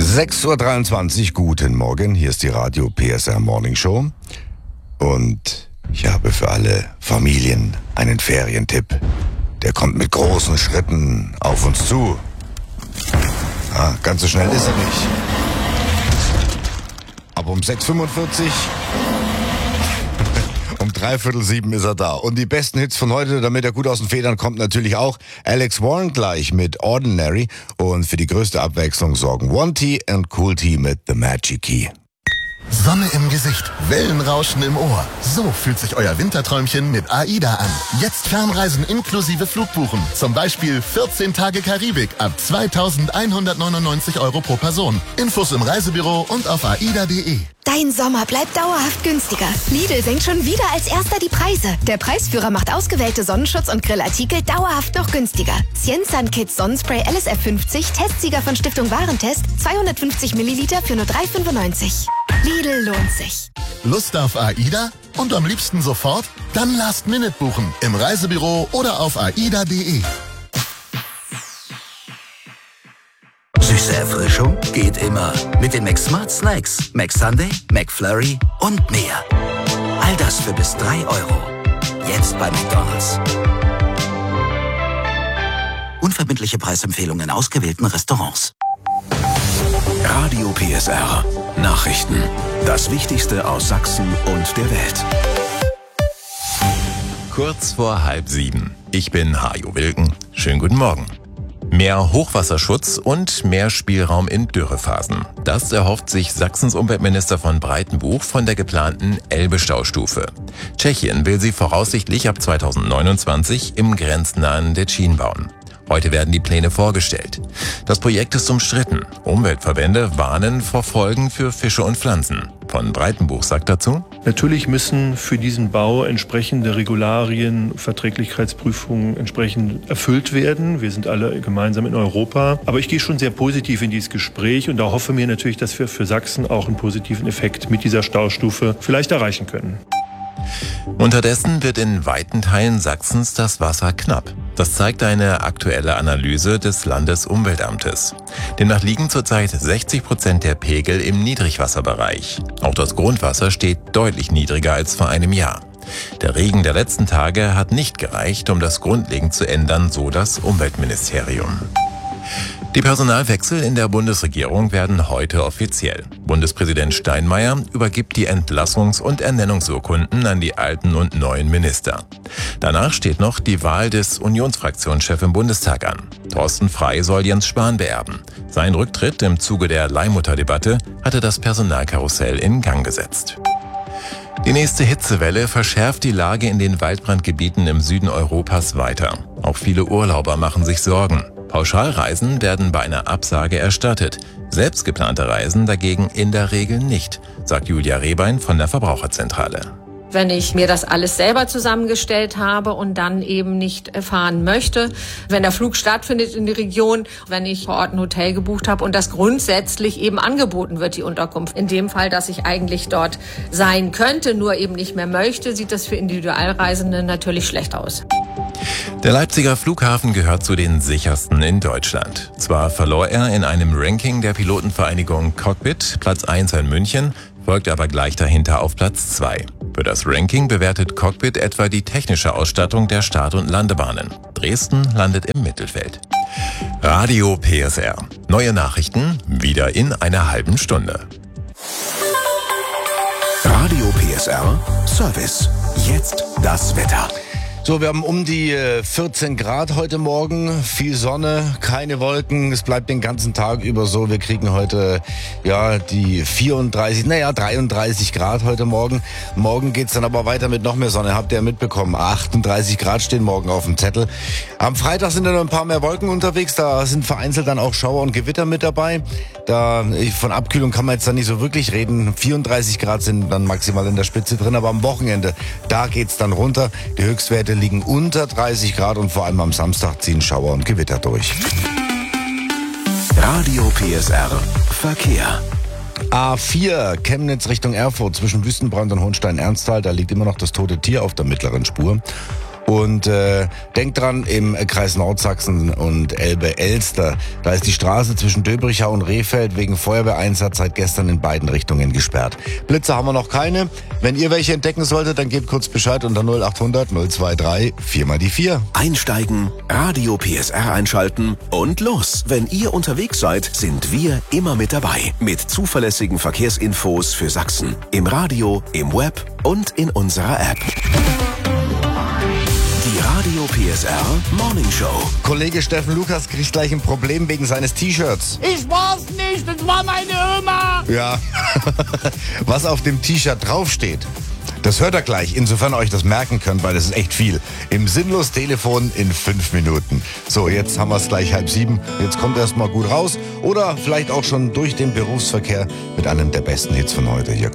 6.23 Uhr, guten Morgen, hier ist die Radio PSR Morning Show und ich habe für alle Familien einen Ferientipp. Der kommt mit großen Schritten auf uns zu. Ganz so schnell ist er nicht. Aber um 6.45 Uhr, um 6:45 ist er da. Und die besten Hits von heute, damit er gut aus den Federn kommt, natürlich auch Alex Warren gleich mit Ordinary. Und für die größte Abwechslung sorgen One T und Cool T mit The Magic Key. Sonne im Gesicht, Wellenrauschen im Ohr. So fühlt sich euer Winterträumchen mit AIDA an. Jetzt Fernreisen inklusive Flugbuchen. Zum Beispiel 14 Tage Karibik ab 2.199 € pro Person. Infos im Reisebüro und auf aida.de. Dein Sommer bleibt dauerhaft günstiger. Lidl senkt schon wieder als erster die Preise. Der Preisführer macht ausgewählte Sonnenschutz- und Grillartikel dauerhaft noch günstiger. Cienzan Kids Sonnenspray LSF 50, Testsieger von Stiftung Warentest, 250 Milliliter für nur 3,95. Lidl lohnt sich. Lust auf AIDA? Und am liebsten sofort? Dann Last-Minute buchen. Im Reisebüro oder auf aida.de. Süße Erfrischung geht immer. Mit den McSmart Snacks, McSunday, McFlurry und mehr. All das für bis 3 €. Jetzt bei McDonald's. Unverbindliche Preisempfehlungen in ausgewählten Restaurants. Radio PSR. Nachrichten. Das Wichtigste aus Sachsen und der Welt. Kurz vor 6:30. Ich bin Hajo Wilken. Schönen guten Morgen. Mehr Hochwasserschutz und mehr Spielraum in Dürrephasen. Das erhofft sich Sachsens Umweltminister von Breitenbuch von der geplanten Elbe-Staustufe. Tschechien will sie voraussichtlich ab 2029 im grenznahen Detschin bauen. Heute werden die Pläne vorgestellt. Das Projekt ist umstritten. Umweltverbände warnen vor Folgen für Fische und Pflanzen. Von Breitenbuch sagt dazu: Natürlich müssen für diesen Bau entsprechende Regularien, Verträglichkeitsprüfungen entsprechend erfüllt werden. Wir sind alle gemeinsam in Europa. Aber ich gehe schon sehr positiv in dieses Gespräch und da hoffe mir natürlich, dass wir für Sachsen auch einen positiven Effekt mit dieser Staustufe vielleicht erreichen können. Unterdessen wird in weiten Teilen Sachsens das Wasser knapp. Das zeigt eine aktuelle Analyse des Landesumweltamtes. Demnach liegen zurzeit 60% der Pegel im Niedrigwasserbereich. Auch das Grundwasser steht deutlich niedriger als vor einem Jahr. Der Regen der letzten Tage hat nicht gereicht, um das grundlegend zu ändern, so das Umweltministerium. Die Personalwechsel in der Bundesregierung werden heute offiziell. Bundespräsident Steinmeier übergibt die Entlassungs- und Ernennungsurkunden an die alten und neuen Minister. Danach steht noch die Wahl des Unionsfraktionschefs im Bundestag an. Thorsten Frey soll Jens Spahn beerben. Sein Rücktritt im Zuge der Leihmutterdebatte hatte das Personalkarussell in Gang gesetzt. Die nächste Hitzewelle verschärft die Lage in den Waldbrandgebieten im Süden Europas weiter. Auch viele Urlauber machen sich Sorgen. Pauschalreisen werden bei einer Absage erstattet. Selbst geplante Reisen dagegen in der Regel nicht, sagt Julia Rehbein von der Verbraucherzentrale. Wenn ich mir das alles selber zusammengestellt habe und dann eben nicht fahren möchte, wenn der Flug stattfindet in die Region, wenn ich vor Ort ein Hotel gebucht habe und das grundsätzlich eben angeboten wird, die Unterkunft. In dem Fall, dass ich eigentlich dort sein könnte, nur eben nicht mehr möchte, sieht das für Individualreisende natürlich schlecht aus. Der Leipziger Flughafen gehört zu den sichersten in Deutschland. Zwar verlor er in einem Ranking der Pilotenvereinigung Cockpit Platz 1 in München, folgt aber gleich dahinter auf Platz 2. Für das Ranking bewertet Cockpit etwa die technische Ausstattung der Start- und Landebahnen. Dresden landet im Mittelfeld. Radio PSR. Neue Nachrichten wieder in einer halben Stunde. Radio PSR Service. Jetzt das Wetter. So, wir haben um die 14 Grad heute Morgen, viel Sonne, keine Wolken, es bleibt den ganzen Tag über so. Wir kriegen heute die 33 Grad heute Morgen. Morgen geht's dann aber weiter mit noch mehr Sonne, habt ihr ja mitbekommen. 38 Grad stehen morgen auf dem Zettel. Am Freitag sind dann noch ein paar mehr Wolken unterwegs, da sind vereinzelt dann auch Schauer und Gewitter mit dabei. Von Abkühlung kann man jetzt da nicht so wirklich reden. 34 Grad sind dann maximal in der Spitze drin, aber am Wochenende, da geht's dann runter. Die Höchstwerte liegen unter 30 Grad und vor allem am Samstag ziehen Schauer und Gewitter durch. Radio PSR Verkehr. A4 Chemnitz Richtung Erfurt zwischen Wüstenbrand und Hohenstein-Ernsthal. Da liegt immer noch das tote Tier auf der mittleren Spur. Und denkt dran, im Kreis Nordsachsen und Elbe-Elster, da ist die Straße zwischen Döbrichau und Rehfeld wegen Feuerwehreinsatz seit gestern in beiden Richtungen gesperrt. Blitze haben wir noch keine. Wenn ihr welche entdecken solltet, dann gebt kurz Bescheid unter 0800 023 4x4. Einsteigen, Radio PSR einschalten und los. Wenn ihr unterwegs seid, sind wir immer mit dabei. Mit zuverlässigen Verkehrsinfos für Sachsen. Im Radio, im Web und in unserer App. Die Radio PSR Morning Show. Kollege Steffen Lukas kriegt gleich ein Problem wegen seines T-Shirts. Ich war's nicht, das war meine Oma. Ja, was auf dem T-Shirt draufsteht, das hört ihr gleich, insofern ihr euch das merken könnt, weil das ist echt viel. Im Sinnlos-Telefon in 5 Minuten. So, jetzt haben wir es gleich 6:30. Jetzt kommt erst mal gut raus. Oder vielleicht auch schon durch den Berufsverkehr mit einem der besten Hits von heute. Hier kommt